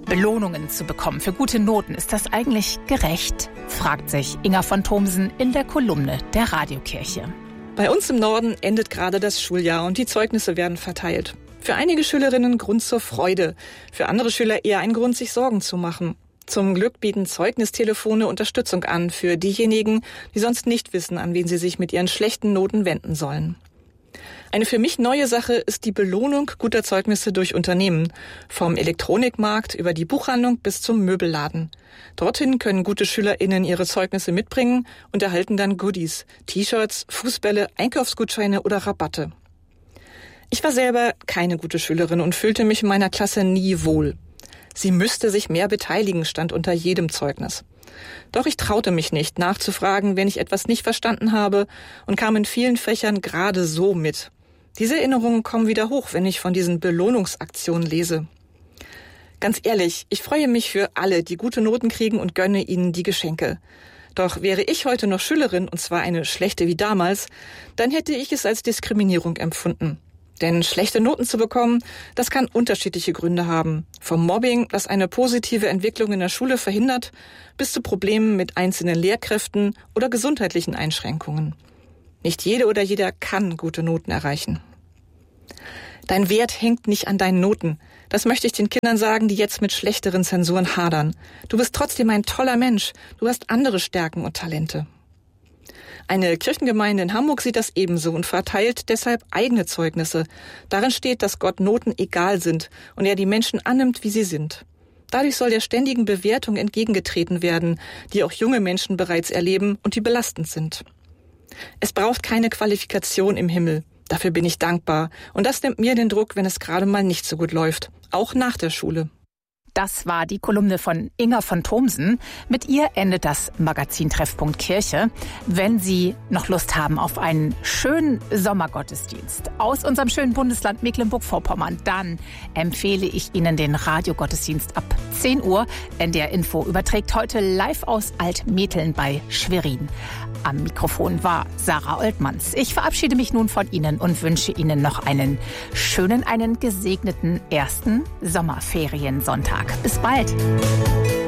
Belohnungen zu bekommen für gute Noten, ist das eigentlich gerecht? Fragt sich Inga von Thomsen in der Kolumne der Radiokirche. Bei uns im Norden endet gerade das Schuljahr und die Zeugnisse werden verteilt. Für einige Schülerinnen Grund zur Freude, für andere Schüler eher ein Grund, sich Sorgen zu machen. Zum Glück bieten Zeugnistelefone Unterstützung an für diejenigen, die sonst nicht wissen, an wen sie sich mit ihren schlechten Noten wenden sollen. Eine für mich neue Sache ist die Belohnung guter Zeugnisse durch Unternehmen, vom Elektronikmarkt über die Buchhandlung bis zum Möbelladen. Dorthin können gute SchülerInnen ihre Zeugnisse mitbringen und erhalten dann Goodies, T-Shirts, Fußbälle, Einkaufsgutscheine oder Rabatte. Ich war selber keine gute Schülerin und fühlte mich in meiner Klasse nie wohl. Sie müsste sich mehr beteiligen, stand unter jedem Zeugnis. Doch ich traute mich nicht, nachzufragen, wenn ich etwas nicht verstanden habe, und kam in vielen Fächern gerade so mit. Diese Erinnerungen kommen wieder hoch, wenn ich von diesen Belohnungsaktionen lese. Ganz ehrlich, ich freue mich für alle, die gute Noten kriegen, und gönne ihnen die Geschenke. Doch wäre ich heute noch Schülerin, und zwar eine schlechte wie damals, dann hätte ich es als Diskriminierung empfunden. Denn schlechte Noten zu bekommen, das kann unterschiedliche Gründe haben. Vom Mobbing, das eine positive Entwicklung in der Schule verhindert, bis zu Problemen mit einzelnen Lehrkräften oder gesundheitlichen Einschränkungen. Nicht jede oder jeder kann gute Noten erreichen. Dein Wert hängt nicht an deinen Noten. Das möchte ich den Kindern sagen, die jetzt mit schlechteren Zensuren hadern. Du bist trotzdem ein toller Mensch. Du hast andere Stärken und Talente. Eine Kirchengemeinde in Hamburg sieht das ebenso und verteilt deshalb eigene Zeugnisse. Darin steht, dass Gott Noten egal sind und er die Menschen annimmt, wie sie sind. Dadurch soll der ständigen Bewertung entgegengetreten werden, die auch junge Menschen bereits erleben und die belastend sind. Es braucht keine Qualifikation im Himmel. Dafür bin ich dankbar. Und das nimmt mir den Druck, wenn es gerade mal nicht so gut läuft. Auch nach der Schule. Das war die Kolumne von Inga von Thomsen. Mit ihr endet das Magazin Treffpunkt Kirche. Wenn Sie noch Lust haben auf einen schönen Sommergottesdienst aus unserem schönen Bundesland Mecklenburg-Vorpommern, dann empfehle ich Ihnen den Radiogottesdienst ab 10 Uhr. NDR Info überträgt heute live aus Altmetheln bei Schwerin. Am Mikrofon war Sarah Oltmanns. Ich verabschiede mich nun von Ihnen und wünsche Ihnen noch einen schönen, einen gesegneten ersten Sommerferiensonntag. Bis bald.